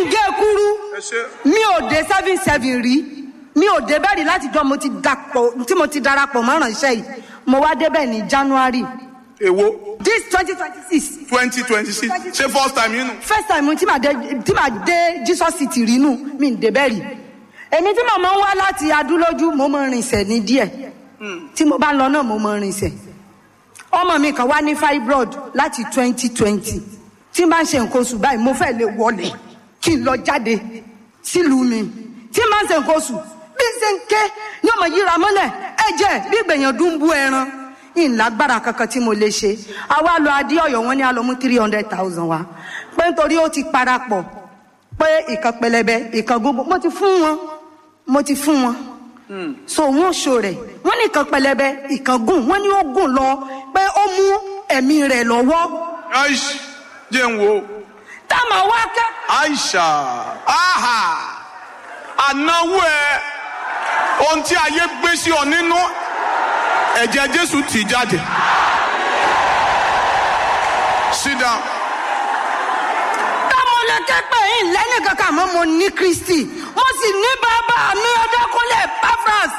n gé kúrú mi ò dé 77 rí mi ò dé bẹ́ẹ̀ rí láti jọ tí mo ti darapọ̀ mọ́ ìránṣẹ́ yìí mo wá débẹ̀ ní January. Èwo? This 2026. 2026 ṣé first time yín nù? First time tí màá dé Jesus City rí nù mi ń débẹ̀ rí. Èmi tí mo máa ń wá láti Adúlójú mo máa ń rinsẹ̀ ní díẹ̀ tí mo bá lọ náà mo máa ń rinsẹ̀. Ọmọ mi kan wá ní fibroid láti 2020 tí n bá ń ṣe nǹkan oṣù báyìí mo fẹ́ lè wọlé kí n lọ jáde sílùú mi tí n bá ń ṣe nǹkan oṣù bí n ṣe ń ké ní ọmọ yíra mọ́lẹ̀ ẹ̀jẹ̀ bí gbẹ̀yàn dún bú ẹran ìlágbára kankan tí mo lè ṣe. Àwa lọ adé Ọ̀yọ́ wọn ní a lọ mú 300,000 wá pé nítorí ó ti parapọ̀ pé ìkan pẹlẹbẹ ìkan gbogbo mo ti fún wọn so wọn ṣo rẹ̀ wọ́n ní ìkan pẹlẹbẹ ìkan gùn wọ́n ní ó gùn lọ pé ó mú ẹ̀mí rẹ̀ lọ́wọ́. Aisha jẹ́ ń wo. Táàmù wá kẹ́. Aisha ànáwó ẹ ohun tí ayé gbé sí ọ nínú ẹ̀jẹ̀ Jésù tì jáde. Sit down. Táàmù lẹ́kẹ́ pé yín lẹ́nu kankan mọ́ mo ní Kristi mo sì ní bàbá mi Ọdẹ́kúnlé Epaphras.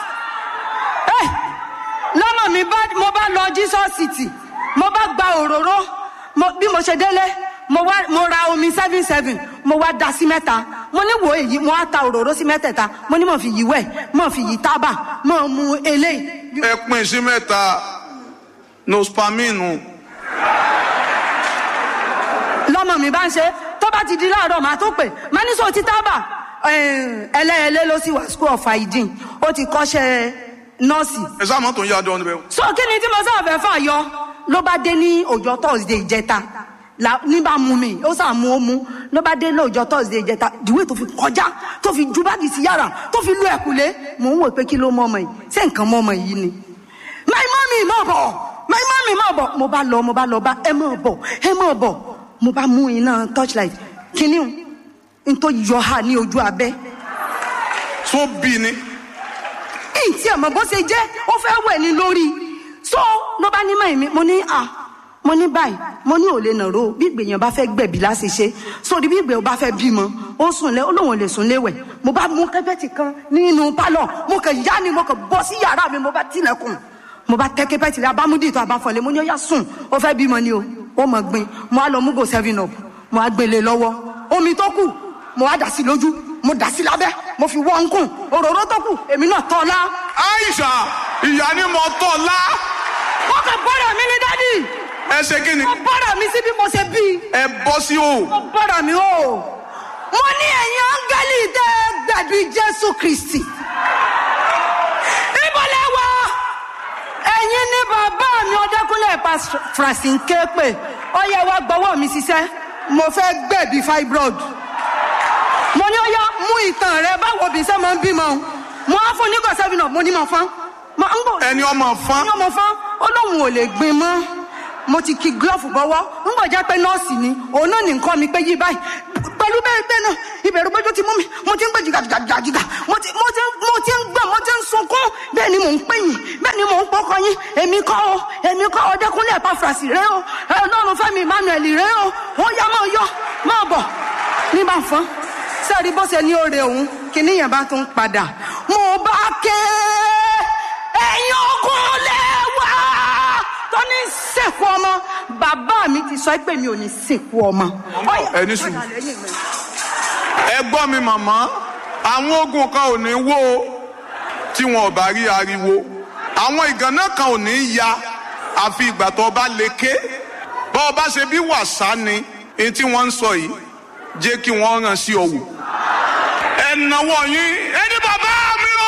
Lọ́mọ mi mo bá lọ Jesus City mo bá gba òróró bí mo ṣe délé mo ra omi 77 mo wá da sí mẹ́ta mo ní wo èyí mo á ta òróró sí mẹ́tẹ̀ẹ̀ta mo ní mo fi yí wẹ̀ mo fi yí tábà mo mu eléyìí. Ẹ pín sí mẹ́ta nospaminu. Lọ́mọ mi bá ń ṣe tó bá ti di láàárọ̀ màá tó pè má ní sọ ti tábà ẹlẹ́ẹ̀lẹ́ ló sì wà school of hygiene ó ti kọ́ṣẹ́ nọ́ọ̀sì. Ẹ sáà mọ́ tó ń yá dán níbẹ̀. So kí ni tí mo sáà fẹ́ fà yọ ló bá dé ní ọjọ́ Thursday ìjẹta ní bá mú mi ó sà mú ó mú ló bá dé lọ́jọ́ Thursday ìjẹta ìdíwé tó fi kọjá tó fi ju báàgì sí yàrá tó fi lu ẹ̀kúlé mò ń wò pé kí ló mọ ọmọ yìí ṣé nǹkan mọ ọmọ yìí ni. my mommy má bọ̀ mo bá lọ bá ẹ má bọ̀ mo bá mú iná torchlight kíní n tó yọ ha ní ojú abẹ́. tó bí ni. ìtì ẹ̀ mọ̀ bó ṣe jẹ́ ó fẹ́ wẹ̀ ní lórí so ló bá ní mọ̀ mi mo ní báyìí mo ní ò lè nàró bí ìgbèyàn bá fẹ́ gbẹ̀bí láti ṣe sórí bí ìgbèyàn bá fẹ́ bímọ ó sùn lẹ olóhùn lè sùn léwẹ̀ mo bá mú kẹ́pẹ́tì kan nínú pálọ̀ mo kàn yá ni mo kàn bọ́ sí yàrá mi mo bá tilẹ̀kùn mo bá tẹ́ kẹ́pẹ́tì rẹ abámúdì tó abáfọ̀lẹ́ mo ní ó yá sùn ó fẹ́ bímọ ni o ó mọ̀ gbin mo á lọ mú go 7up mo á gbélé lọ́wọ́ omi tó kù mo á dà sí lójú mo dà sí lábẹ́ mo fi wọ́n kùn òróró tó kù èmi náà tọ́ la. Aisha ìyá ni mo tọ́ la. mo kàn bọ́dọ̀ mi ní dádì. Ẹ ṣe kí ni? mo bọ́dọ̀ mi sí bí mo ṣe bí. Ẹ bọ́ sí o. mo bọ́dọ̀ mi o. mo ní ẹ̀yin áńgẹ́lì tẹ́ gbẹ̀bí Jésù Kristi. ibo lẹ wà. ẹ̀yin ní bàbá mi Ọdẹ́kúnlé Epaphras ń ké pè ó yẹ wá gbọ́wọ́ mi ṣiṣẹ́ mo fẹ́ gbẹ̀bí fibroid. mo ní ó yá mú ìtàn rẹ báwo bí sẹ́ máa ń bímọ mo á fún nígbà 7up mo ní mọ̀ fán. ẹni ọmọ fán. ó lóun ò lè gbin mọ́ mo ti ki glove bọ́wọ́ ń gbọ́ jẹ́ pé nọ́ọ̀sì ni òun náà ní nǹkan mi pé yí báyìí pẹ̀lú bẹ́ẹ̀ náà ìbẹ̀rù gbẹ́jọ́ ti mú mi mo ti ń gbé jìgàjìgà mo ti ń gbọ́ mo ti ń sunkún bẹ́ẹ̀ ni mò ń pè yín bẹ́ẹ̀ ni mò ń pọ́kọ yín èmi kọ́ Ọdẹ́kúnlé Epaphras rẹ o Ọlọ́run Fẹ́mi Emmanuel rẹ o ó yá máa bọ̀ ní bá fọ́n sẹ́ẹ̀rí bó ṣe ní oore òun kìíní yẹn bá tún padà mo bá ké ẹ̀yin ogun lẹ́wà tó ní sìnkú ọmọ bàbá mi ti sọ pé mi ò ní sìnkú ọmọ. ẹni sùn ẹ gbọ́ mi màmá àwọn ogun kan ò ní wó tí wọn ò bá rí ariwo àwọn ìgànnà kan ò ní ya àfi ìgbà tó bá lékè bọ́ ọ bá ṣe bí wàsá ni èyí tí wọ́n ń sọ yìí jẹ́ kí wọ́n ràn sí ọ̀wọ̀ ẹ̀ náwó yín ẹni bàbá mi o.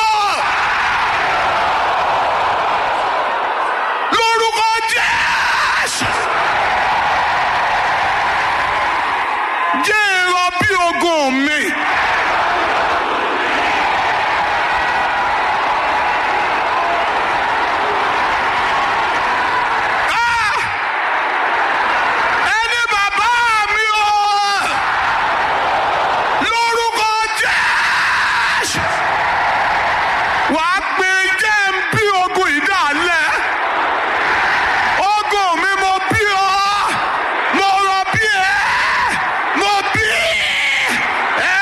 lórúkọ Jésù jẹ́ èrò bí ogun mi. ẹni bàbá mi o. lórúkọ Jésù wàá pè jẹ́ ń bí ogun ìdálẹ́. ogun mi mo bí ọ mo rọ bí ẹ mo bí ẹ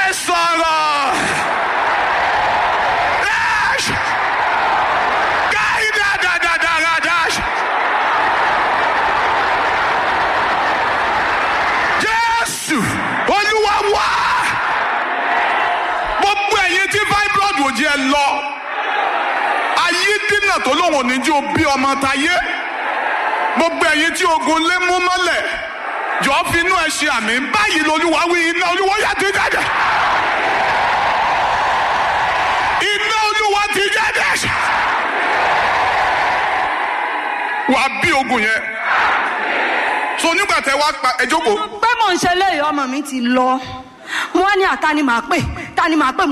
ọlọ́run ò ní jí o bí ọmọ tayé gbogbo ẹ̀yin tí ogun lé mú mọ́lẹ̀ jọ̀ọ́ fi inú ẹ ṣe àmì báyìí lolúwa wí iná olúwa yá ti jáde iná olúwa ti jáde wà á bí ogun yẹn so nígbà tẹ wá pa ẹ jókòó. pé mò ń ṣe léyìí ọmọ mi ti lọ mo wá ní àtàní màá pè